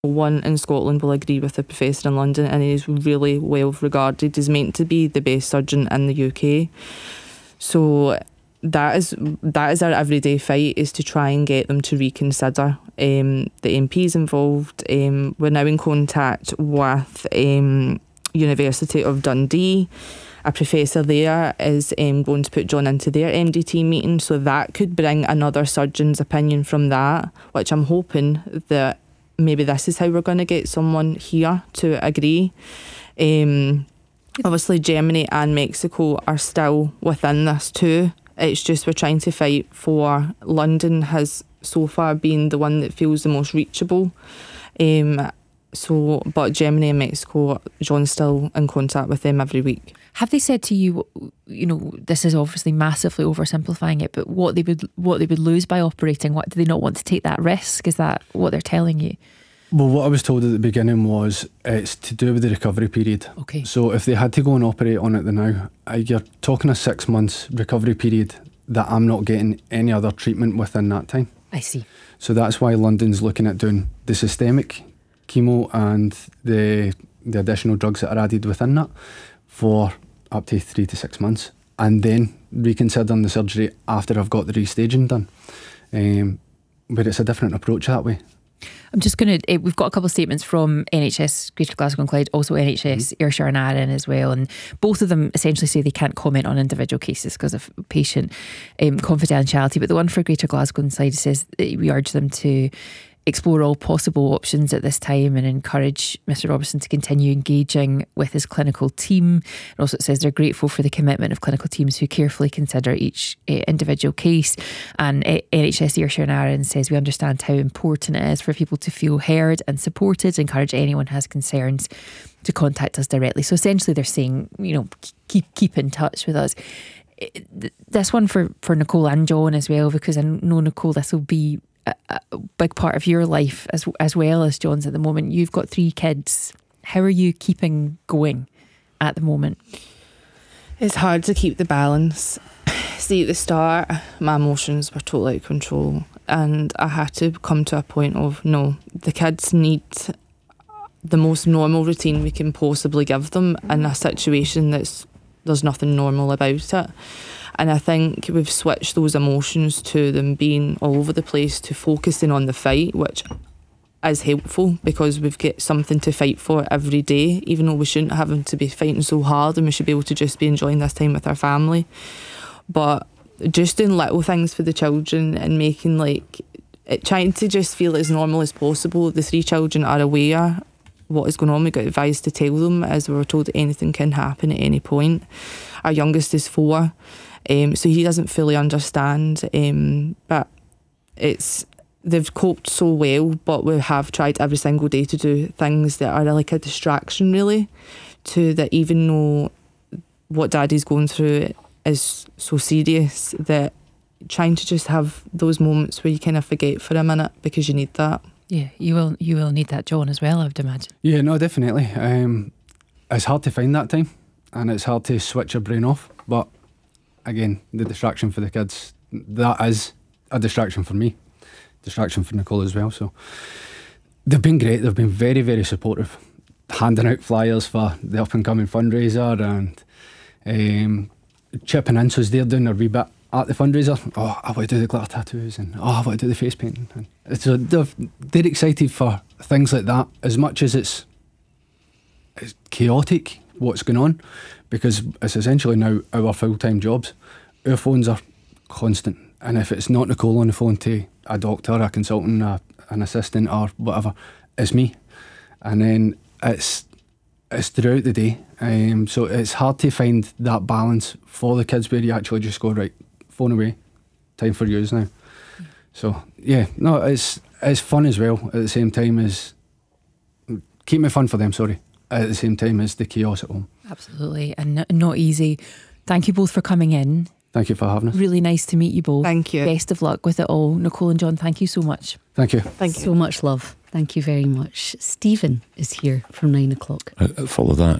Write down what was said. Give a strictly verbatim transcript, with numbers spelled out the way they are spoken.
one in Scotland will agree with the professor in London, and he's really well regarded. He's meant to be the best surgeon in the U K. So that is that is our everyday fight, is to try and get them to reconsider. Um, the M Ps involved, um, we're now in contact with um, University of Dundee. A professor there is um, going to put John into their M D T meeting, so that could bring another surgeon's opinion from that, which I'm hoping that maybe this is how we're going to get someone here to agree. Um, obviously Germany and Mexico are still within this too. It's just we're trying to fight for. London has so far been the one that feels the most reachable. Um, so, but Germany and Mexico, John's still in contact with them every week. Have they said to you, you know, this is obviously massively oversimplifying it, but what they would what they would lose by operating? What do they not want to take that risk? Is that what they're telling you? Well, what I was told at the beginning was it's to do with the recovery period. Okay. So if they had to go and operate on it now, you're talking a six months recovery period that I'm not getting any other treatment within that time. I see. So that's why London's looking at doing the systemic chemo and the the additional drugs that are added within that for up to three to six months, and then reconsidering the surgery after I've got the restaging done. Um, but it's a different approach that way. I'm just going to, we've got a couple of statements from N H S Greater Glasgow and Clyde, also N H S mm-hmm. Ayrshire and Arran as well, and both of them essentially say they can't comment on individual cases because of patient um, confidentiality. But the one for Greater Glasgow and Clyde says that we urge them to explore all possible options at this time and encourage Mister Robertson to continue engaging with his clinical team. And also it says they're grateful for the commitment of clinical teams who carefully consider each uh, individual case. And uh, N H S Ayrshire and Arran says we understand how important it is for people to feel heard and supported. Encourage anyone who has concerns to contact us directly. So essentially they're saying, you know, keep keep in touch with us. This one for, for Nicole and John as well, because I know, Nicole, this will be a, a big part of your life as as well as John's at the moment. You've got three kids. How are you keeping going at the moment? It's hard to keep the balance. See, at the start, my emotions were totally out of control, and I had to come to a point of, no, the kids need the most normal routine we can possibly give them in a situation that's there's nothing normal about it. And I think we've switched those emotions to them being all over the place to focusing on the fight, which is helpful because we've got something to fight for every day, even though we shouldn't have them to be fighting so hard, and we should be able to just be enjoying this time with our family. But just doing little things for the children and making like it, trying to just feel as normal as possible. The three children are aware what is going on. We got advised to tell them, as we were told that anything can happen at any point. Our youngest is four, um, so he doesn't fully understand, um, but it's they've coped so well. But we have tried every single day to do things that are like a distraction, really, to that even though what Daddy's going through is so serious, that trying to just have those moments where you kind of forget for a minute, because you need that. Yeah, you will you will need that, John, as well, I would imagine. Yeah, no, definitely. Um, it's hard to find that time, and it's hard to switch your brain off. But again, the distraction for the kids, that is a distraction for me, distraction for Nicole as well. So they've been great. They've been very, very supportive, handing out flyers for the up and coming fundraiser and um, chipping in. So they're doing a wee bit at the fundraiser. Oh, I want to do the glitter tattoos, and oh, I want to do the face painting. And so they're, they're excited for things like that, as much as it's it's chaotic what's going on, because it's essentially now our full-time jobs. Our phones are constant, and if it's not Nicole on the phone to a doctor, a consultant, a, an assistant or whatever, it's me. And then it's it's throughout the day, um, so it's hard to find that balance for the kids where you actually just go, right, phone away, time for yous now. So yeah, no, it's it's fun as well at the same time as keep it fun for them, sorry, at the same time as the chaos at home. Absolutely, and n- not easy. Thank you both for coming in. Thank you for having us. Really nice to meet you both. Thank you. Best of luck with it all. Nicole and John, thank you so much. Thank you. Thank you so much, love. Thank you very much. Stephen is here from nine o'clock. Uh, follow that.